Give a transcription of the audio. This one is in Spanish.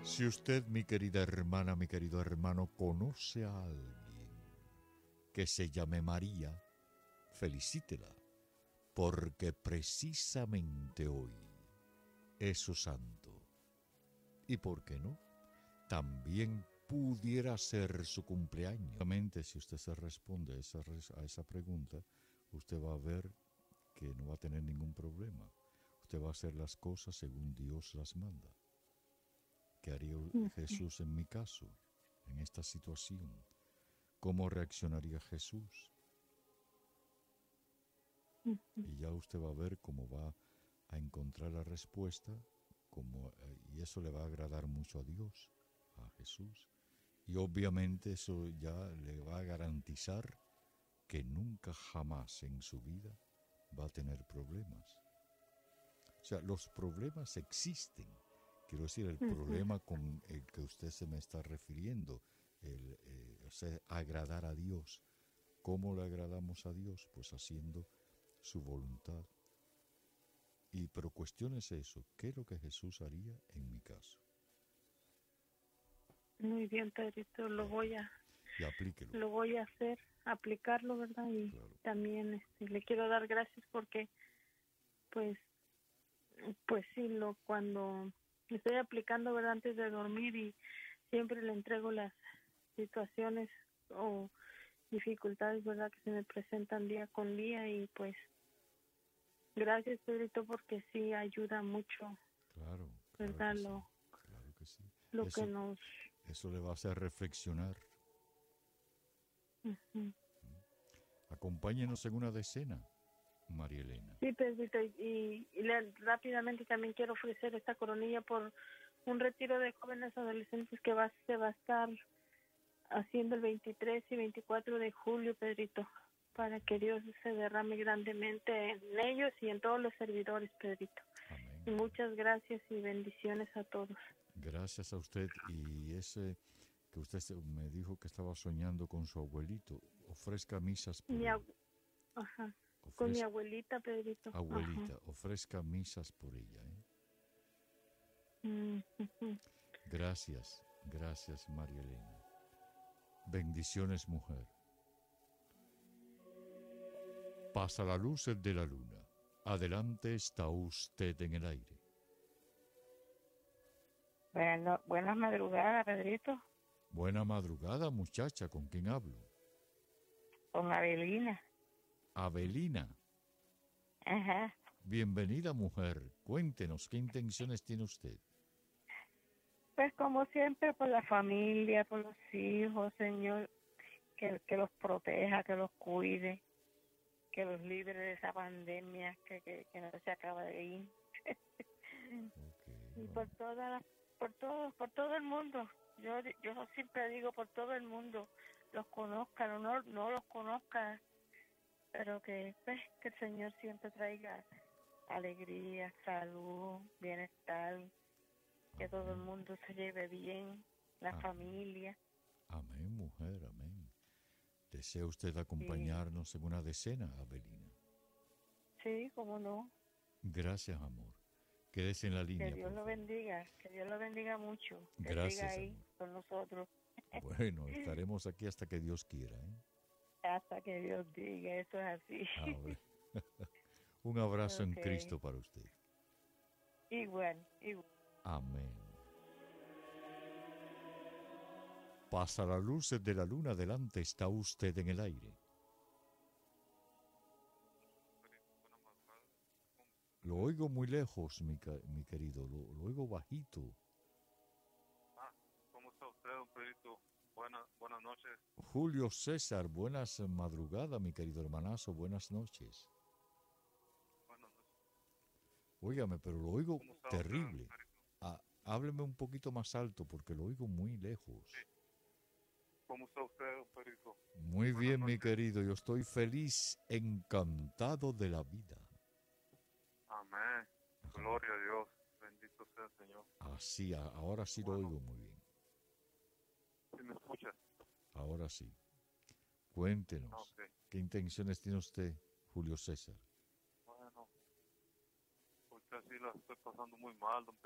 Si usted, mi querida hermana, mi querido hermano, conoce a alguien que se llame María, felicítela, porque precisamente hoy es su santo. ¿Y por qué no? También pudiera ser su cumpleaños. Obviamente, si usted se responde a esa pregunta, usted va a ver que no va a tener ningún problema. Usted va a hacer las cosas según Dios las manda. ¿Qué haría Jesús en mi caso, en esta situación? ¿Cómo reaccionaría Jesús? Y ya usted va a ver cómo va a encontrar la respuesta, y eso le va a agradar mucho a Dios, a Jesús. Y obviamente eso ya le va a garantizar que nunca jamás en su vida va a tener problemas. O sea, los problemas existen. Quiero decir, el problema con el que usted se me está refiriendo, o sea, agradar a Dios. ¿Cómo le agradamos a Dios? Pues haciendo su voluntad. Pero cuestión es eso, ¿qué es lo que Jesús haría en mi caso? Muy bien, Pedrito, Y aplíquelo. lo voy a hacer, aplicarlo, ¿verdad? Y Claro. también le quiero dar gracias porque, pues sí, cuando estoy aplicando, ¿verdad? Antes de dormir y siempre le entrego las situaciones o dificultades, ¿verdad? Que se me presentan día con día y pues gracias, Pedrito, porque sí ayuda mucho, Claro, claro ¿verdad? que sí. Claro que sí. Lo que nos... Eso le va a hacer reflexionar. Acompáñenos en una decena, María Elena. Sí, Pedrito, rápidamente también quiero ofrecer esta coronilla por un retiro de jóvenes adolescentes que se va a estar haciendo el 23 y 24 de julio, Pedrito, para que Dios se derrame grandemente en ellos y en todos los servidores, Pedrito. Amén. Y muchas gracias y bendiciones a todos. Gracias a usted. Y ese que usted me dijo que estaba soñando con su abuelito, ofrezca misas por él. Ajá. Con mi abuelita, Pedrito. Abuelita, Ajá. ofrezca misas por ella. Gracias, gracias, María Elena. Bendiciones, mujer. Pasa la luz de la luna. Adelante está usted en el aire. Bueno, buenas madrugadas, Pedrito. Buena madrugada, muchacha. ¿Con quién hablo? Con Avelina. Avelina. Ajá. Bienvenida, mujer. Cuéntenos, ¿qué intenciones tiene usted? Pues como siempre, por la familia, por los hijos, Señor, que los proteja, que los cuide, que los libre de esa pandemia que no se acaba de ir. Y por todo el mundo. Yo siempre digo por todo el mundo, los conozcan o no los conozcan, pero que el Señor siempre traiga alegría, salud, bienestar, que todo el mundo se lleve bien, la familia. Amén, mujer, amén. ¿Desea usted acompañarnos en una decena, Avelina? Sí, cómo no. Gracias, amor. Quédese en la línea. Que Dios lo bendiga, mucho. Gracias, que siga ahí amor. con nosotros. Bueno, estaremos aquí hasta que Dios quiera, Hasta que Dios diga, eso es así. Un abrazo en Cristo para usted. Igual. Amén. Pasa la luz de la luna, adelante está usted en el aire. Lo oigo muy lejos, mi querido, lo oigo bajito. ¿Cómo está usted, don Pedrito? Buenas noches. Julio César, buenas madrugadas, mi querido hermanazo, buenas noches. Buenas noches. Óigame, pero lo oigo terrible. Usted, hábleme un poquito más alto porque lo oigo muy lejos. Sí. ¿Cómo está usted, don Pedrito? Muy bien, mi querido, yo estoy feliz, encantado de la vida. Amén. Gloria a Dios. Bendito sea el Señor. Así, ahora sí lo oigo muy bien. ¿Sí me escucha? Ahora sí. Cuéntenos, ¿qué intenciones tiene usted, Julio César? Bueno, ahorita sí la estoy pasando muy mal, don Pedrito.